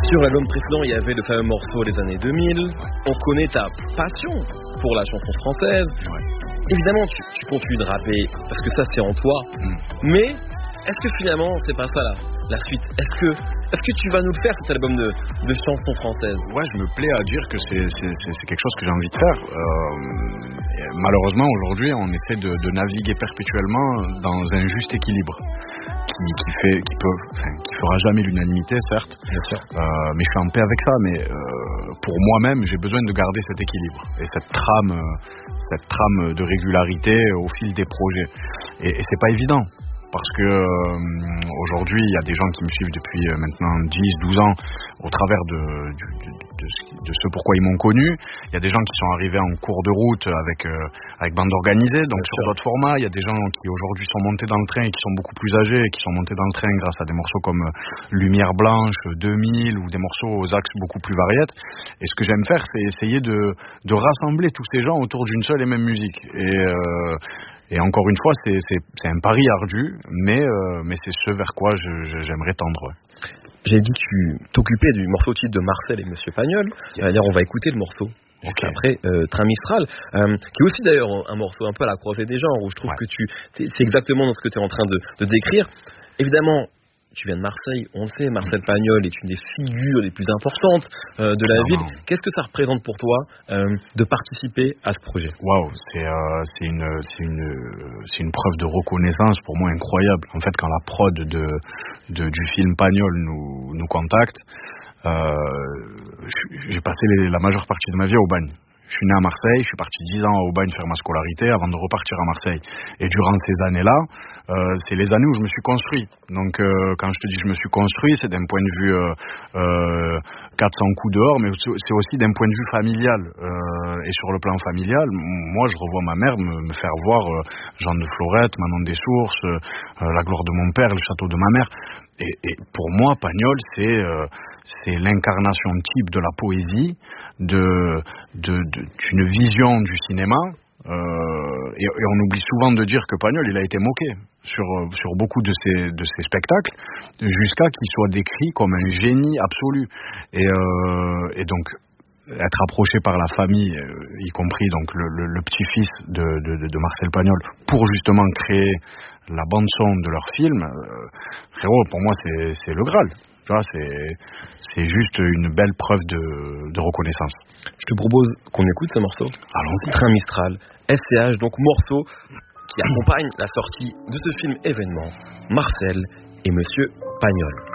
Sur l'album précédent, il y avait le fameux morceau des années 2000. On connaît ta passion pour la chanson française. Évidemment, tu continues de rapper parce que ça, c'est en toi. Mais est-ce que finalement, c'est pas ça la suite? Est-ce que tu vas nous le faire, cet album de chansons françaises? Ouais, je me plais à dire que c'est quelque chose que j'ai envie de faire. Malheureusement, aujourd'hui, on essaie de naviguer perpétuellement dans un juste équilibre qui fera jamais l'unanimité, certes. Bien sûr. Mais je suis en paix avec ça. Mais pour moi-même, j'ai besoin de garder cet équilibre et cette trame de régularité au fil des projets. Et c'est pas évident. Parce que aujourd'hui, il y a des gens qui me suivent depuis maintenant 10-12 ans au travers de ce pourquoi ils m'ont connu. Il y a des gens qui sont arrivés en cours de route avec bande organisée, donc sur d'autres formats. Il y a des gens qui aujourd'hui sont montés dans le train et qui sont beaucoup plus âgés et qui sont montés dans le train grâce à des morceaux comme Lumière Blanche, 2000 ou des morceaux aux axes beaucoup plus variés. Et ce que j'aime faire, c'est essayer de rassembler tous ces gens autour d'une seule et même musique. Et encore une fois, c'est un pari ardu, mais c'est ce vers quoi j'aimerais tendre. J'ai dit que tu t'occupais du morceau titre de Marcel et Monsieur Pagnol. D'ailleurs, on va écouter le morceau. Juste après, Train Mistral, qui est aussi d'ailleurs un morceau un peu à la croisée des genres, où je trouve que c'est exactement dans ce que tu es en train de décrire. Évidemment, tu viens de Marseille, on le sait, Marcel Pagnol est une des figures les plus importantes de la ville. Qu'est-ce que ça représente pour toi de participer à ce projet? Waouh, c'est une preuve de reconnaissance pour moi incroyable. En fait, quand la prod du film Pagnol nous contacte, j'ai passé la majeure partie de ma vie au Bagne. Je suis né à Marseille, je suis parti 10 ans à Aubagne faire ma scolarité avant de repartir à Marseille. Et durant ces années-là, c'est les années où je me suis construit. Donc quand je te dis je me suis construit, c'est d'un point de vue 400 coups dehors, mais c'est aussi d'un point de vue familial. Et sur le plan familial, moi je revois ma mère me faire voir Jean de Florette, Manon des Sources, La gloire de mon père, le château de ma mère. Et pour moi, Pagnol, c'est l'incarnation type de la poésie, d'une vision du cinéma. Et on oublie souvent de dire que Pagnol, il a été moqué sur beaucoup de ses spectacles, jusqu'à qu'il soit décrit comme un génie absolu. Et donc, être approché par la famille, y compris donc le petit-fils de Marcel Pagnol, pour justement créer la bande-son de leur film, frérot, pour moi, c'est le Graal. Tu vois, c'est juste une belle preuve de reconnaissance. Je te propose qu'on écoute ce morceau. Allons-y. Train Mistral, SCH, donc morceau qui accompagne la sortie de ce film événement, Marcel et Monsieur Pagnol.